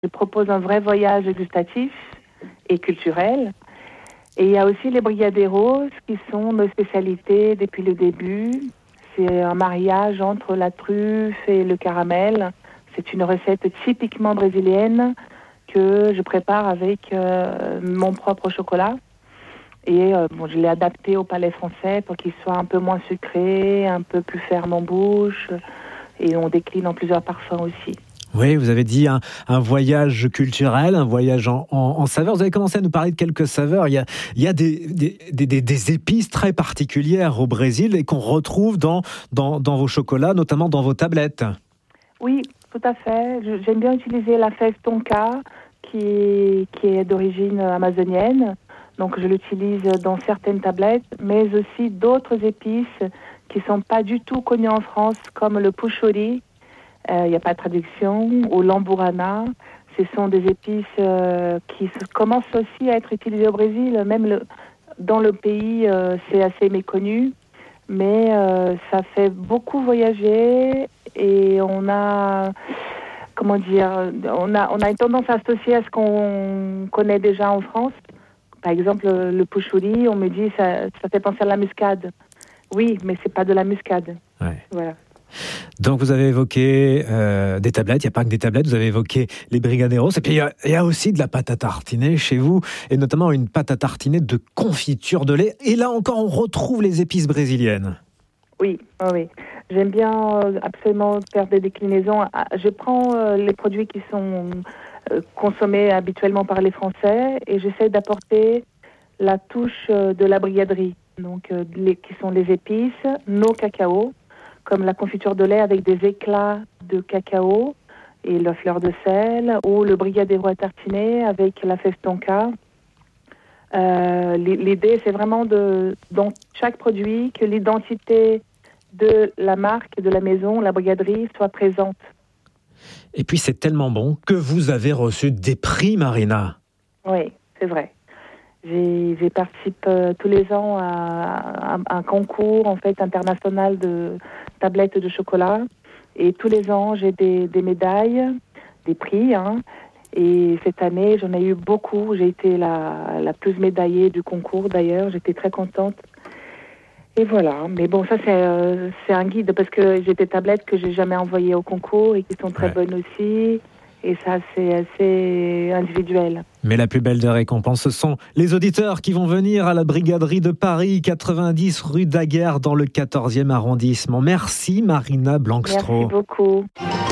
Je propose un vrai voyage gustatif et culturel. Et il y a aussi les brigadeiros qui sont nos spécialités depuis le début. C'est un mariage entre la truffe et le caramel. C'est une recette typiquement brésilienne que je prépare avec mon propre chocolat. Et je l'ai adapté au palais français pour qu'il soit un peu moins sucré, un peu plus ferme en bouche. Et on décline en plusieurs parfums aussi. Oui, vous avez dit un voyage culturel, un voyage en saveurs. Vous avez commencé à nous parler de quelques saveurs. Il y a des épices très particulières au Brésil et qu'on retrouve dans vos chocolats, notamment dans vos tablettes. Oui, tout à fait. J'aime bien utiliser la fève tonka qui est d'origine amazonienne. Donc je l'utilise dans certaines tablettes, mais aussi d'autres épices qui ne sont pas du tout connues en France, comme le puchori. Il n'y a pas de traduction, ou l'amburana. Ce sont des épices qui commencent aussi à être utilisées au Brésil. Même dans le pays, c'est assez méconnu. Mais ça fait beaucoup voyager et on a une tendance à associer à ce qu'on connaît déjà en France. Par exemple, le puchori, on me dit ça fait penser à la muscade. Oui, mais c'est pas de la muscade. Ouais. Voilà. Donc vous avez évoqué des tablettes, il n'y a pas que des tablettes, vous avez évoqué les brigadeiros, et puis il y a aussi de la pâte à tartiner chez vous, et notamment une pâte à tartiner de confiture de lait, et là encore on retrouve les épices brésiliennes. Oui. J'aime bien absolument faire des déclinaisons. Je prends les produits qui sont consommés habituellement par les Français, et j'essaie d'apporter la touche de la brigaderie, donc qui sont les épices, nos cacao, comme la confiture de lait avec des éclats de cacao et la fleur de sel, ou le brigadeiro à tartiner avec la fève tonka. L'idée, c'est vraiment dans chaque produit que l'identité de la marque, de la maison, la brigaderie, soit présente. Et puis c'est tellement bon que vous avez reçu des prix, Marina. Oui, c'est vrai. J'ai participe tous les ans à un concours en fait international de tablettes de chocolat, et tous les ans j'ai des médailles, des prix. Et cette année j'en ai eu beaucoup. J'ai été la plus médaillée du concours d'ailleurs. J'étais très contente. Et voilà. Mais bon, ça c'est un guide parce que j'ai des tablettes que j'ai jamais envoyées au concours et qui sont très bonnes aussi. Et ça, c'est assez individuel. Mais la plus belle des récompenses, ce sont les auditeurs qui vont venir à la brigaderie de Paris, 90 rue Daguerre, dans le 14e arrondissement. Merci Marina Blankström. Merci beaucoup.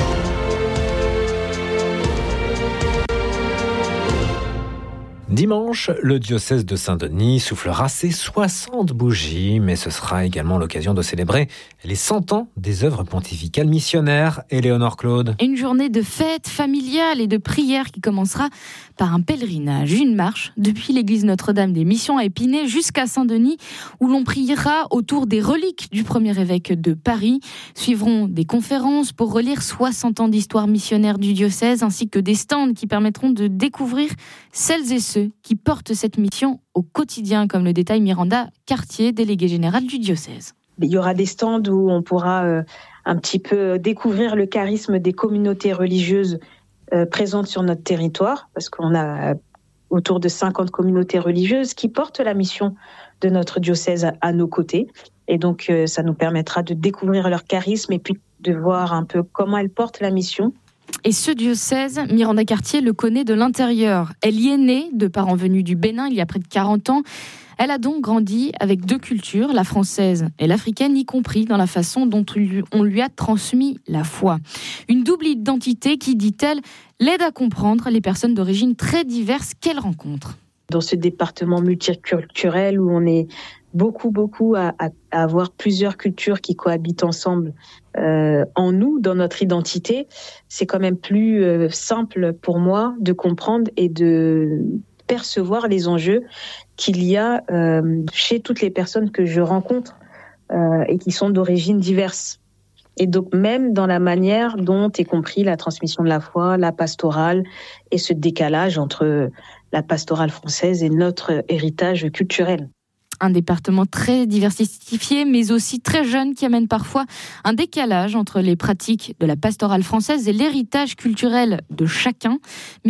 Dimanche, le diocèse de Saint-Denis soufflera ses 60 bougies, mais ce sera également l'occasion de célébrer les 100 ans des œuvres pontificales missionnaires. Éléonore Claude. Une journée de fête familiale et de prière qui commencera par un pèlerinage, une marche depuis l'église Notre-Dame des Missions à Épinay jusqu'à Saint-Denis, où l'on priera autour des reliques du premier évêque de Paris. Suivront des conférences pour relire 60 ans d'histoire missionnaire du diocèse, ainsi que des stands qui permettront de découvrir celles et ceux qui portent cette mission au quotidien, comme le détaille Miranda Cartier, déléguée générale du diocèse. Il y aura des stands où on pourra un petit peu découvrir le charisme des communautés religieuses présentes sur notre territoire, parce qu'on a autour de 50 communautés religieuses qui portent la mission de notre diocèse à nos côtés. Et donc, ça nous permettra de découvrir leur charisme et puis de voir un peu comment elles portent la mission. Et ce diocèse, Miranda Cartier le connaît de l'intérieur. Elle y est née de parents venus du Bénin il y a près de 40 ans. Elle a donc grandi avec deux cultures, la française et l'africaine, y compris dans la façon dont on lui a transmis la foi. Une double identité qui, dit-elle, l'aide à comprendre les personnes d'origine très diverses qu'elle rencontre. Dans ce département multiculturel où on est beaucoup à avoir plusieurs cultures qui cohabitent ensemble en nous, dans notre identité, c'est quand même plus simple pour moi de comprendre et de percevoir les enjeux qu'il y a chez toutes les personnes que je rencontre et qui sont d'origines diverses. Et donc même dans la manière dont est compris la transmission de la foi, la pastorale et ce décalage entre la pastorale française et notre héritage culturel. Un département très diversifié, mais aussi très jeune, qui amène parfois un décalage entre les pratiques de la pastorale française et l'héritage culturel de chacun.